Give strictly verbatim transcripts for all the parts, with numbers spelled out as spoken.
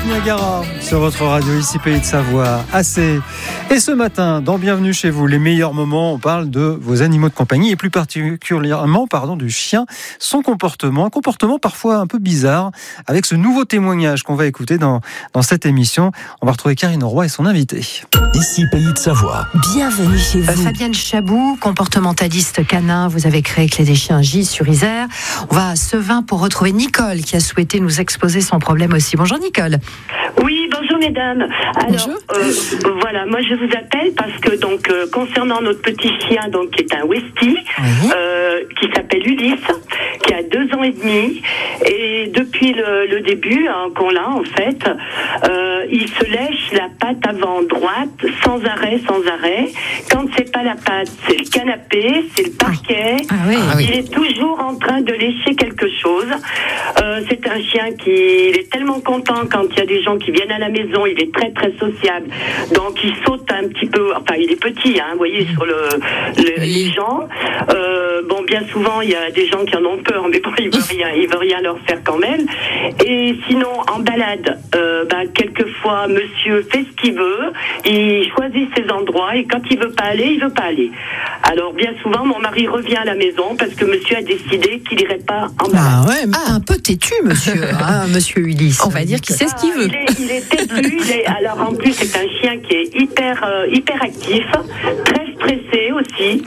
Niagara sur votre radio ici Pays de Savoie. Assez. Et ce matin, dans Bienvenue chez vous, les meilleurs moments, on parle de vos animaux de compagnie et plus particulièrement, pardon, du chien, son comportement, un comportement parfois un peu bizarre, avec ce nouveau témoignage qu'on va écouter dans, dans cette émission. On va retrouver Karine Roy et son invité. Ici Pays de Savoie. Bienvenue chez vous. Euh, Fabienne Chabou, comportementaliste canin, vous avez créé Clé des Chiens J sur Isère. On va à Sevin pour retrouver Nicole qui a souhaité nous exposer son problème aussi. Bonjour Nicole. Oui, bonjour mesdames. Alors, bonjour. Euh, voilà, moi je vous appelle parce que donc euh, concernant notre petit chien, donc qui est un Westie, oui. euh, qui s'appelle Ulysse, qui a deux ans et demi, et depuis le, le début hein, qu'on l'a en fait, euh, il se lèche la patte avant droite sans arrêt, sans arrêt. Quand c'est pas la patte, c'est le canapé, c'est le parquet. Ah, oui. Ah, oui. Il est toujours en train de lécher quelque chose. Euh, c'est un chien qui il est tellement content quand il y a des gens qui viennent à la maison, il est très très sociable, donc il saute un petit peu, enfin il est petit, hein, vous voyez, sur le, le les gens. Euh, bon, bien souvent il y a des gens qui en ont peur, mais bon, il veut rien, il veut rien leur faire quand même. Et sinon en balade, euh, bah, quelquefois Monsieur fait ce qu'il veut, il choisit ses endroits et quand il veut pas aller, il veut pas aller. Alors bien souvent mon mari revient à la maison parce que Monsieur a décidé qu'il irait pas en balade. Ah ouais, ah, un peu têtu Monsieur, hein, Monsieur Ulysse. On va dire qu'il sait ce qu'il veut. Il est, il est têtu, il est, alors en plus c'est un chien qui est hyper, euh, hyper actif, très stressé aussi,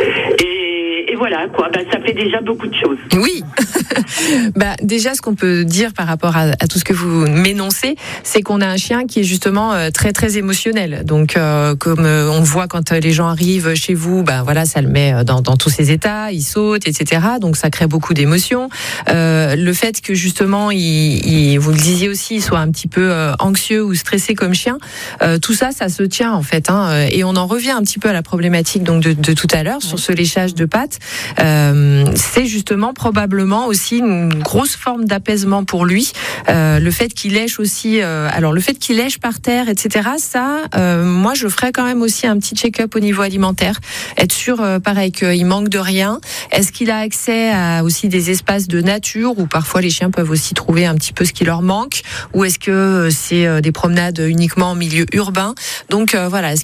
et, et voilà quoi, ben, ça fait déjà beaucoup de choses. Oui. Bah, déjà, ce qu'on peut dire par rapport à, à tout ce que vous m'énoncez, c'est qu'on a un chien qui est justement euh, très très émotionnel. Donc, euh, comme euh, on voit quand euh, les gens arrivent chez vous, bah voilà, ça le met dans, dans tous ses états, il saute, et cetera. Donc, ça crée beaucoup d'émotions. Euh, le fait que justement, il, il, vous le disiez aussi, il soit un petit peu euh, anxieux ou stressé comme chien, euh, tout ça, ça se tient en fait. Hein, et on en revient un petit peu à la problématique donc de, de tout à l'heure sur ce léchage de pattes. Euh, c'est justement probablement aussi une grosse forme d'apaisement pour lui. Euh, le fait qu'il lèche aussi, euh, alors le fait qu'il lèche par terre, et cetera. Ça, euh, moi, je ferais quand même aussi un petit check-up au niveau alimentaire, être sûr, euh, pareil, qu'il manque de rien. Est-ce qu'il a accès à aussi des espaces de nature où parfois les chiens peuvent aussi trouver un petit peu ce qui leur manque, ou est-ce que c'est des promenades uniquement en milieu urbain? Donc euh, voilà. Est-ce